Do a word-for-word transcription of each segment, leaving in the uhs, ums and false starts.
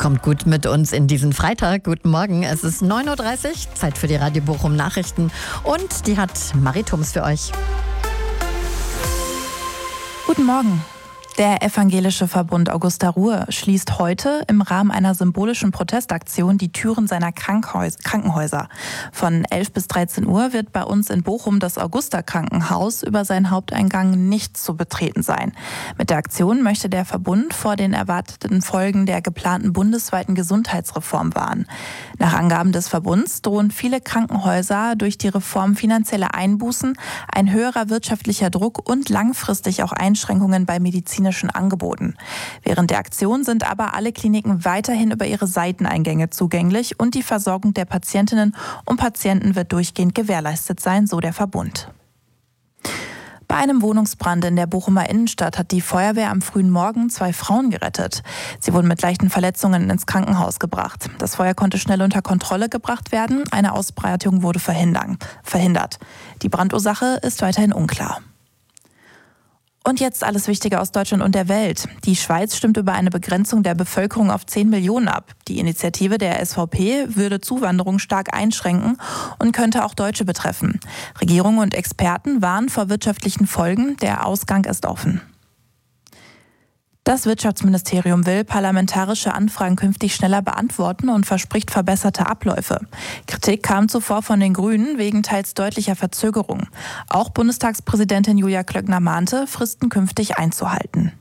Kommt gut mit uns in diesen Freitag. Guten Morgen, es ist neun Uhr dreißig, Zeit für die Radio Bochum Nachrichten und die hat Marie Thums für euch. Guten Morgen. Der evangelische Verbund Augusta Ruhr schließt heute im Rahmen einer symbolischen Protestaktion die Türen seiner Krankenhäus- Krankenhäuser. Von elf bis dreizehn Uhr wird bei uns in Bochum das Augusta-Krankenhaus über seinen Haupteingang nicht zu betreten sein. Mit der Aktion möchte der Verbund vor den erwarteten Folgen der geplanten bundesweiten Gesundheitsreform warnen. Nach Angaben des Verbunds drohen viele Krankenhäuser durch die Reform finanzielle Einbußen, ein höherer wirtschaftlicher Druck und langfristig auch Einschränkungen bei medizinischen Angeboten. Während der Aktion sind aber alle Kliniken weiterhin über ihre Seiteneingänge zugänglich und die Versorgung der Patientinnen und Patienten wird durchgehend gewährleistet sein, so der Verbund. Bei einem Wohnungsbrand in der Bochumer Innenstadt hat die Feuerwehr am frühen Morgen zwei Frauen gerettet. Sie wurden mit leichten Verletzungen ins Krankenhaus gebracht. Das Feuer konnte schnell unter Kontrolle gebracht werden. Eine Ausbreitung wurde verhindert. Die Brandursache ist weiterhin unklar. Und jetzt alles Wichtige aus Deutschland und der Welt. Die Schweiz stimmt über eine Begrenzung der Bevölkerung auf zehn Millionen ab. Die Initiative der S V P würde Zuwanderung stark einschränken und könnte auch Deutsche betreffen. Regierung und Experten warnen vor wirtschaftlichen Folgen. Der Ausgang ist offen. Das Wirtschaftsministerium will parlamentarische Anfragen künftig schneller beantworten und verspricht verbesserte Abläufe. Kritik kam zuvor von den Grünen wegen teils deutlicher Verzögerung. Auch Bundestagspräsidentin Julia Klöckner mahnte, Fristen künftig einzuhalten.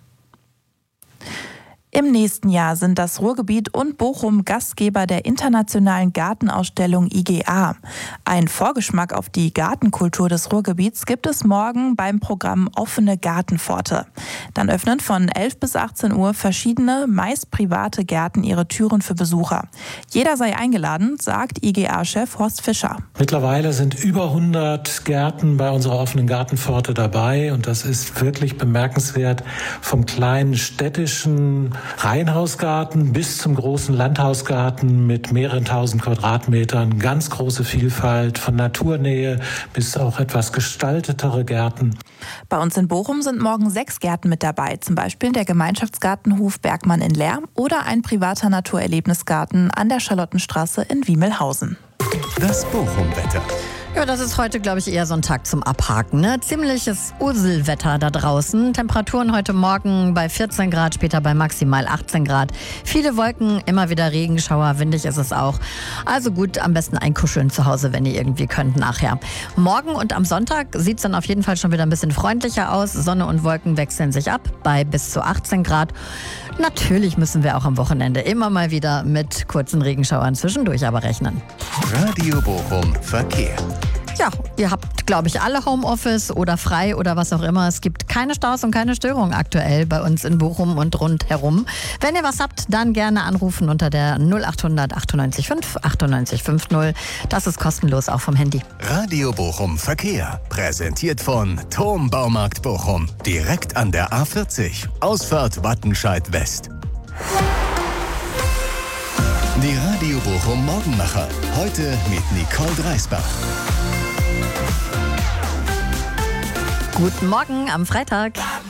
Im nächsten Jahr sind das Ruhrgebiet und Bochum Gastgeber der internationalen Gartenausstellung I G A. Ein Vorgeschmack auf die Gartenkultur des Ruhrgebiets gibt es morgen beim Programm Offene Gartenpforte. Dann öffnen von elf bis achtzehn Uhr verschiedene, meist private Gärten ihre Türen für Besucher. Jeder sei eingeladen, sagt I G A-Chef Horst Fischer. Mittlerweile sind über hundert Gärten bei unserer offenen Gartenpforte dabei und das ist wirklich bemerkenswert. Vom kleinen städtischen Reihenhausgarten bis zum großen Landhausgarten mit mehreren tausend Quadratmetern. Ganz große Vielfalt von Naturnähe bis auch etwas gestaltetere Gärten. Bei uns in Bochum sind morgen sechs Gärten mit dabei. Zum Beispiel der Gemeinschaftsgartenhof Bergmann in Leer oder ein privater Naturerlebnisgarten an der Charlottenstraße in Wiemelhausen. Das Bochum-Wetter. Ja, das ist heute, glaube ich, eher so ein Tag zum Abhaken. Ne? Ziemliches Urselwetter da draußen. Temperaturen heute Morgen bei vierzehn Grad, später bei maximal achtzehn Grad. Viele Wolken, immer wieder Regenschauer, windig ist es auch. Also gut, am besten einkuscheln zu Hause, wenn ihr irgendwie könnt nachher. Morgen und am Sonntag sieht es dann auf jeden Fall schon wieder ein bisschen freundlicher aus. Sonne und Wolken wechseln sich ab bei bis zu achtzehn Grad. Natürlich müssen wir auch am Wochenende immer mal wieder mit kurzen Regenschauern zwischendurch aber rechnen. Radio Bochum Verkehr. Ja, ihr habt, glaube ich, alle Homeoffice oder frei oder was auch immer. Es gibt keine Staus und keine Störungen aktuell bei uns in Bochum und rundherum. Wenn ihr was habt, dann gerne anrufen unter der null acht hundert achtundneunzig fünf achtundneunzig fünf null. Das ist kostenlos auch vom Handy. Radio Bochum Verkehr. Präsentiert von Thom Baumarkt Bochum. Direkt an der A vierzig. Ausfahrt Wattenscheid West. Die Radio Bochum Morgenmacher. Heute mit Nicole Dreisbach. Guten Morgen am Freitag.